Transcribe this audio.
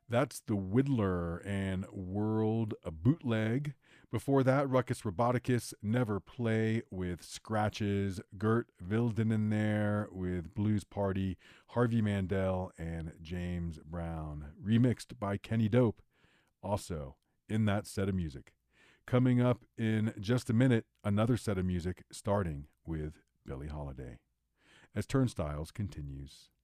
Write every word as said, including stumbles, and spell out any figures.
That's The Whittler and World a Bootleg. Before that, Ruckus Roboticus, Never Play with Scratches, Gert Vilden in there with Blues Party, Harvey Mandel, and James Brown. Remixed by Kenny Dope, also in that set of music. Coming up in just a minute, another set of music starting with Billie Holiday. As Turnstiles continues.